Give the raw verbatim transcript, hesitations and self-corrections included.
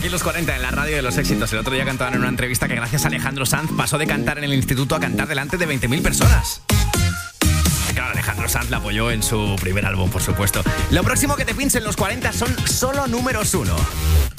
aquí los cuarenta en la radio de los éxitos. El otro día cantaban en una entrevista que gracias a Alejandro Sanz pasó de cantar en el instituto a cantar delante de veinte mil personas. Y claro, Alejandro Sanz la apoyó en su primer álbum, por supuesto. Lo próximo que te pinche en los cuarenta son solo números uno.